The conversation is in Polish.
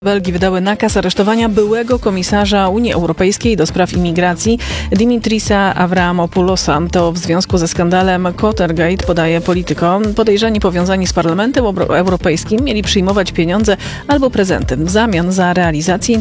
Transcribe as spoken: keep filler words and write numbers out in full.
Belgii wydały nakaz aresztowania byłego komisarza Unii Europejskiej do spraw imigracji Dimitrisa Avramopoulosa. To w związku ze skandalem Watergate, podaje Politico. Podejrzani powiązani z Parlamentem Europejskim mieli przyjmować pieniądze albo prezenty w zamian za realizację